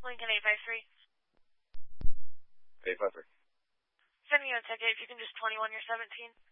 Lincoln 853. 853. Sending you a ticket if you can just 21 your 17.